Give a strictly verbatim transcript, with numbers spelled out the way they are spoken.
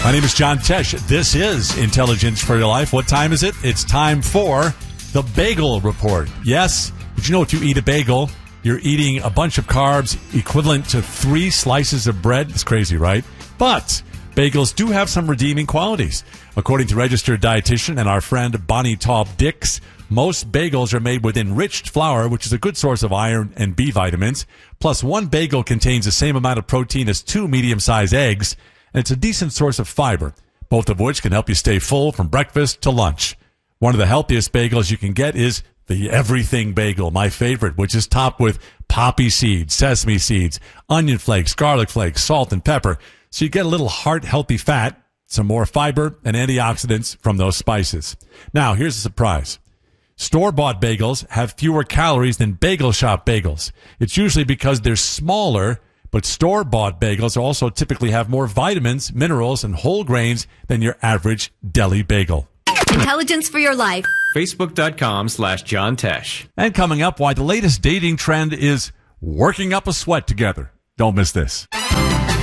My name is John Tesh. This is Intelligence for Your Life. What time is it? It's time for the Bagel Report. Yes, did you know if you eat a bagel, you're eating a bunch of carbs equivalent to three slices of bread? It's crazy, right? But bagels do have some redeeming qualities. According to registered dietitian and our friend Bonnie Taub Dix, most bagels are made with enriched flour, which is a good source of iron and B vitamins. Plus, one bagel contains the same amount of protein as two medium-sized eggs, and it's a decent source of fiber, both of which can help you stay full from breakfast to lunch. One of the healthiest bagels you can get is the Everything Bagel, my favorite, which is topped with poppy seeds, sesame seeds, onion flakes, garlic flakes, salt, and pepper. So you get a little heart-healthy fat, some more fiber, and antioxidants from those spices. Now, here's a surprise. Store-bought bagels have fewer calories than bagel shop bagels. It's usually because they're smaller, but store-bought bagels also typically have more vitamins, minerals, and whole grains than your average deli bagel. Intelligence for Your Life. Facebook.com slash John Tesh. And coming up, why the latest dating trend is working up a sweat together. Don't miss this.